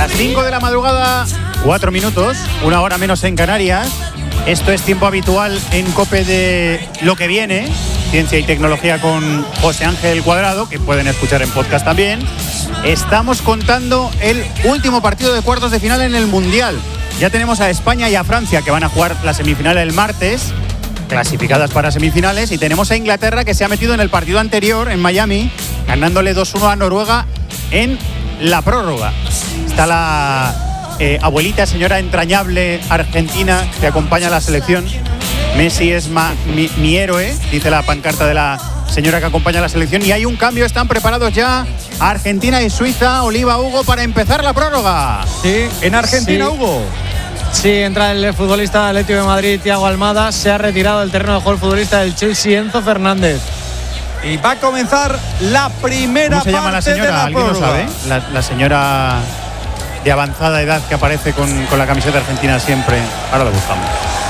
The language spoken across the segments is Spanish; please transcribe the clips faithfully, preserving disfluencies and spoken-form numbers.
Las cinco de la madrugada, cuatro minutos, una hora menos en Canarias. Esto es tiempo habitual en COPE de Lo que viene, ciencia y tecnología con José Ángel Cuadrado, que pueden escuchar en podcast también. Estamos contando el último partido de cuartos de final en el Mundial. Ya tenemos a España y a Francia, que van a jugar la semifinal el martes, clasificadas para semifinales, y tenemos a Inglaterra, que se ha metido en el partido anterior en Miami, ganándole dos uno a Noruega en la prórroga. Está la eh, abuelita, señora entrañable argentina que acompaña a la selección. Messi es ma, mi, mi héroe, dice la pancarta de la señora que acompaña a la selección. Y hay un cambio, están preparados ya Argentina y Suiza. Oliva, Hugo, para empezar la prórroga. Sí, en Argentina, sí. Hugo. Sí, entra el futbolista del Atlético de Madrid, Thiago Almada. Se ha retirado del terreno de juego el futbolista del Chelsea, Enzo Fernández. Y va a comenzar la primera parte. ¿Cómo se llama la señora? De la ¿Alguien lo sabe? La, la señora de avanzada edad que aparece con, con la camiseta argentina siempre. Ahora lo buscamos.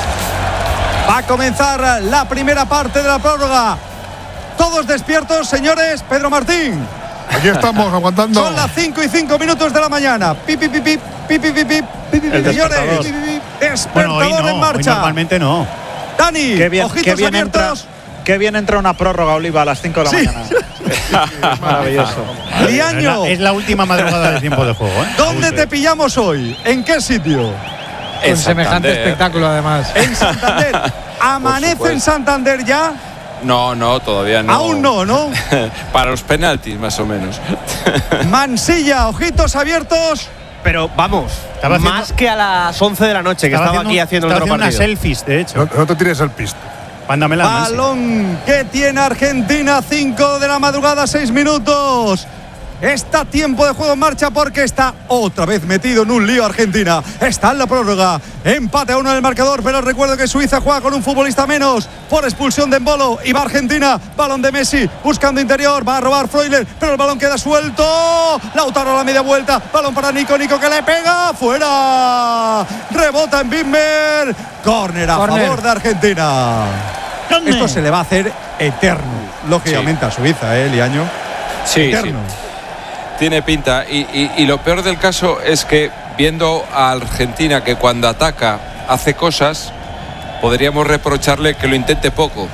Va a comenzar la primera parte de la prórroga. Todos despiertos, señores. Pedro Martín. Aquí estamos, aguantando. Son las cinco y cinco minutos de la mañana. Pip, pip, pip, pip, pip, pip, pip, pip, señores. Pip, pip, pip. Despertador bueno, hoy no, en marcha. Hoy normalmente no. Dani, qué bien, ojitos qué bien abiertos. Entra, qué bien entra una prórroga, Oliva, a las cinco de la sí. mañana. Es maravilloso. Liaño. Es la última madrugada de tiempo de juego, ¿eh? ¿Dónde te pillamos hoy? ¿En qué sitio? Con semejante espectáculo, además. En Santander. ¿Amanece en Santander ya? No, no, todavía no. Aún no, ¿no? Para los penaltis, más o menos. Mansilla, ojitos abiertos. Pero vamos, estaba más haciendo, que a las once de la noche, que estaba, estaba aquí haciendo otro partido. unas selfies, de hecho. No, no te tires el pisto. Mándamela, balón Mansi. que tiene Argentina, cinco de la madrugada, seis minutos. Está tiempo de juego en marcha porque está otra vez metido en un lío Argentina. Está en la prórroga. Empate a uno en el marcador, pero recuerdo que Suiza juega con un futbolista menos por expulsión de Embolo. Y va Argentina. Balón de Messi buscando interior. Va a robar Freuler, pero el balón queda suelto. Lautaro a la media vuelta. Balón para Nico. Nico que le pega. Fuera. Rebota en Bimmer. Córner a Corner. favor de Argentina. Corner. Esto se le va a hacer eterno. Lógicamente sí. a Suiza, ¿eh, Liaño? Sí, eterno. sí. Tiene pinta y, y, y lo peor del caso es que viendo a Argentina que cuando ataca hace cosas, podríamos reprocharle que lo intente poco.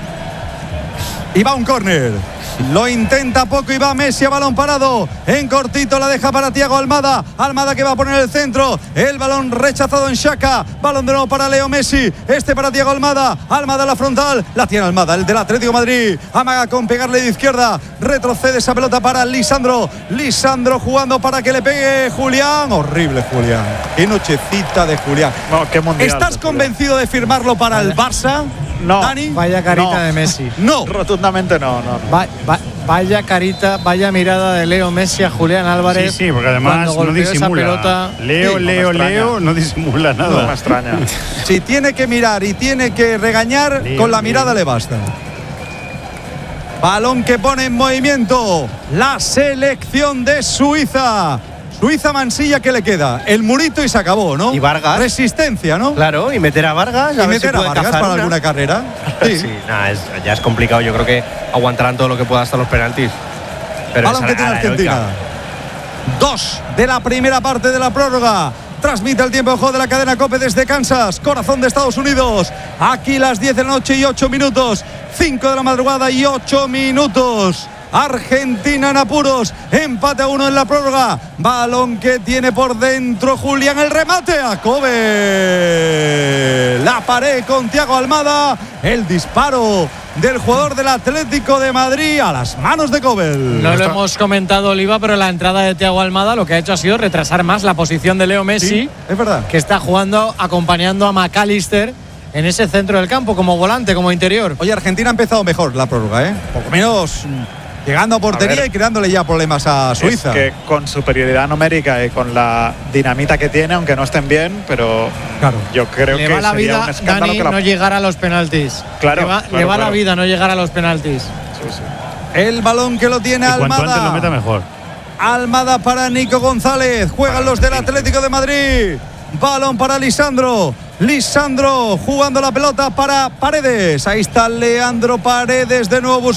Y va un córner. Lo intenta poco y va Messi a balón parado. En cortito la deja para Thiago Almada. Almada que va a poner el centro. El balón rechazado en Xhaka. Balón de nuevo para Leo Messi. Este para Thiago Almada. Almada a la frontal. La tiene Almada, el del Atlético de Madrid. Amaga con pegarle de izquierda. Retrocede esa pelota para Lisandro. Lisandro jugando para que le pegue Julián. Horrible Julián. Qué nochecita de Julián. No, qué mundial, ¿Estás convencido de firmarlo para el Barça? No. Dani. Vaya carita no. de Messi. No. Rotundamente no, no, no. Va, va, vaya carita, vaya mirada de Leo Messi a Julián Álvarez. Sí, sí, porque además no disimula. Pelota, Leo, sí, Leo, no Leo, no disimula nada. No me extraña. Si tiene que mirar y tiene que regañar, Leo, con la mirada Leo. le basta. Balón que pone en movimiento la selección de Suiza. Suiza, Mansilla, ¿qué le queda? El murito y se acabó, ¿no? Y Vargas. Resistencia, ¿no? Claro, y meter a Vargas. Y a meter si a Vargas para una. alguna carrera. Sí, sí nada, es, ya es complicado. Yo creo que aguantarán todo lo que pueda hasta los penaltis. Pero balón que tiene Argentina. Dos de la primera parte de la prórroga. Transmite el tiempo de juego de la cadena COPE desde Kansas, corazón de Estados Unidos. Aquí las diez de la noche y ocho minutos. cinco de la madrugada y ocho minutos. Argentina en apuros, empate a uno en la prórroga. Balón que tiene por dentro Julián, el remate a Kobe. La pared con Thiago Almada, el disparo del jugador del Atlético de Madrid a las manos de Kobe. No lo hemos comentado, Oliva, pero la entrada de Thiago Almada lo que ha hecho ha sido retrasar más la posición de Leo Messi. Sí, es verdad. Que está jugando, acompañando a McAllister en ese centro del campo, como volante, como interior. Oye, Argentina ha empezado mejor la prórroga, ¿eh? Poco menos llegando a portería a ver, y creándole ya problemas a Suiza. Es que con superioridad numérica y con la dinamita que tiene, aunque no estén bien, pero claro. yo creo le que va la sería vida, un escándalo Dani, que la... no llegar a los penaltis. Claro, le va, claro, le va claro. la vida no llegar a los penaltis. Sí, sí. El balón que lo tiene y Almada. Cuanto antes lo meta mejor. Almada para Nico González. Juegan los del Atlético de Madrid. Balón para Lisandro. Lisandro jugando la pelota para Paredes. Ahí está Leandro Paredes de nuevo.